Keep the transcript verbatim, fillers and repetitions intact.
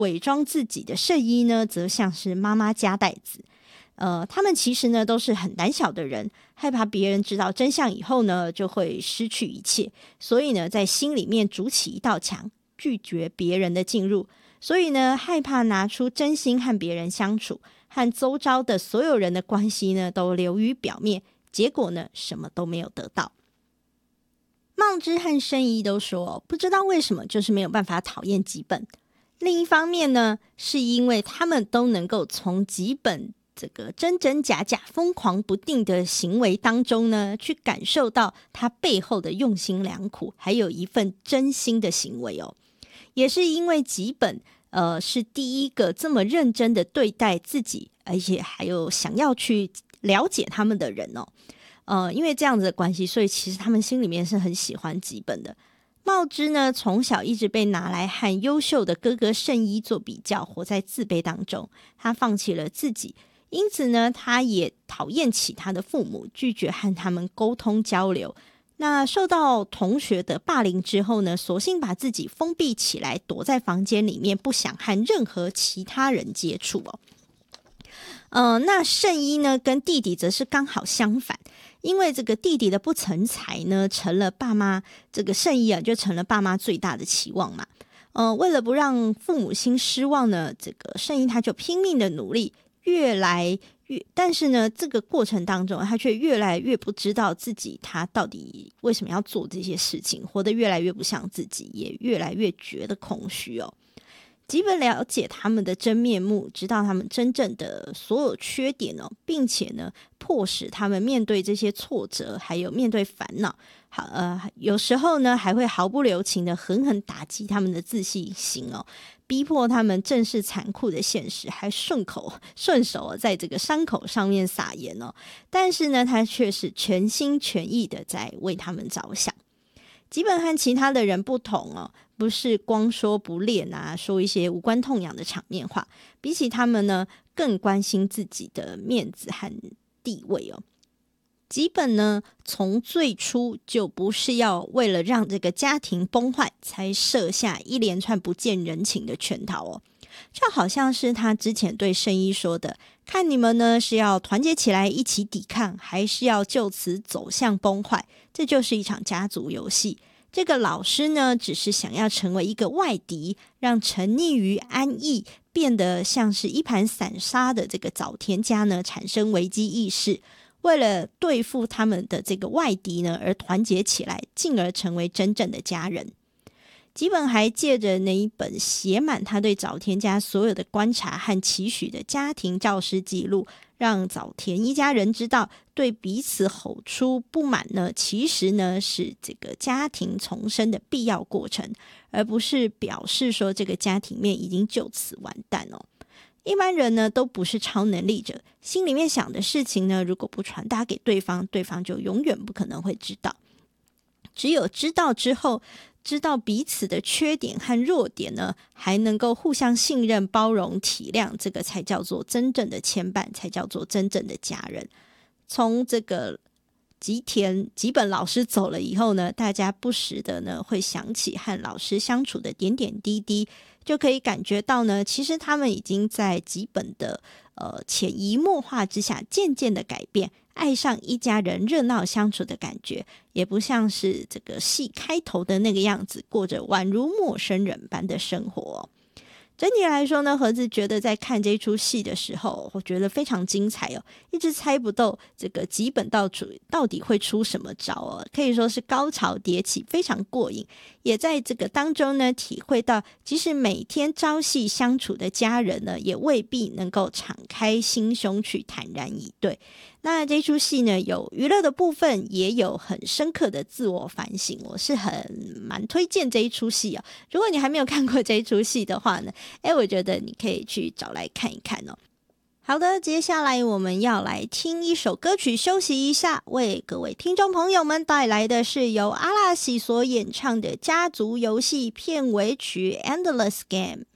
伪装自己的圣衣呢，则像是妈妈加代子。呃，他们其实呢都是很胆小的人，害怕别人知道真相以后呢，就会失去一切，所以呢，在心里面筑起一道墙，拒绝别人的进入。所以呢，害怕拿出真心和别人相处，和周遭的所有人的关系呢，都流于表面，结果呢，什么都没有得到。茂枝和圣衣都说，不知道为什么，就是没有办法讨厌吉本。另一方面呢，是因为他们都能够从吉本这个真真假假、疯狂不定的行为当中呢，去感受到他背后的用心良苦，还有一份真心的行为哦。也是因为吉本呃是第一个这么认真的对待自己，而且还有想要去了解他们的人哦。呃，因为这样子的关系，所以其实他们心里面是很喜欢吉本的。茂枝呢，从小一直被拿来和优秀的哥哥圣衣做比较，活在自卑当中。他放弃了自己，因此呢，他也讨厌起他的父母，拒绝和他们沟通交流。那受到同学的霸凌之后呢，索性把自己封闭起来，躲在房间里面，不想和任何其他人接触哦。呃，那圣衣呢，跟弟弟则是刚好相反。因为这个弟弟的不成才呢，成了爸妈这个圣衣啊，就成了爸妈最大的期望嘛。呃，为了不让父母亲失望呢，这个圣衣他就拼命的努力，越来越，但是呢，这个过程当中，他却越来越不知道自己他到底为什么要做这些事情，活得越来越不像自己，也越来越觉得空虚哦。基本了解他们的真面目，知道他们真正的所有缺点哦，并且呢，迫使他们面对这些挫折，还有面对烦恼。好，呃，有时候呢，还会毫不留情的狠狠打击他们的自信心哦，逼迫他们正视残酷的现实，还顺口顺手在这个伤口上面撒盐哦。但是呢，他却是全心全意的在为他们着想。基本和其他的人不同哦，不是光说不练啊，说一些无关痛痒的场面话，比起他们呢，更关心自己的面子和地位哦。基本呢，从最初就不是要为了让这个家庭崩坏，才设下一连串不见人情的圈套哦。就好像是他之前对圣衣说的，看你们呢是要团结起来一起抵抗，还是要就此走向崩坏，这就是一场家族游戏。这个老师呢，只是想要成为一个外敌，让沉溺于安逸，变得像是一盘散沙的这个早田家呢，产生危机意识，为了对付他们的这个外敌呢，而团结起来，进而成为真正的家人。吉本还借着那一本写满他对早田家所有的观察和期许的家庭教师记录，让早田一家人知道，对彼此吼出不满呢，其实呢是这个家庭重生的必要过程，而不是表示说这个家庭面已经就此完蛋哦。一般人呢都不是超能力者，心里面想的事情呢，如果不传达给对方，对方就永远不可能会知道。只有知道之后，知道彼此的缺点和弱点呢，还能够互相信任、包容、体谅，这个才叫做真正的牵绊，才叫做真正的家人。从这个吉田吉本老师走了以后呢，大家不时的呢会想起和老师相处的点点滴滴，就可以感觉到呢，其实他们已经在吉本的呃潜移默化之下，渐渐的改变，爱上一家人热闹相处的感觉，也不像是这个戏开头的那个样子，过着宛如陌生人般的生活哦。整体来说呢，盒子觉得在看这出戏的时候，我觉得非常精彩哦，一直猜不到这个吉本到底到底会出什么招哦，可以说是高潮迭起，非常过瘾。也在这个当中呢，体会到即使每天朝夕相处的家人呢，也未必能够敞开心胸去坦然以对。那这出戏呢，有娱乐的部分，也有很深刻的自我反省，我是很蛮推荐这一出戏哦。如果你还没有看过这一出戏的话呢，诶，我觉得你可以去找来看一看哦。好的，接下来我们要来听一首歌曲休息一下，为各位听众朋友们带来的是由阿拉西所演唱的家族游戏片尾曲 Endless Game。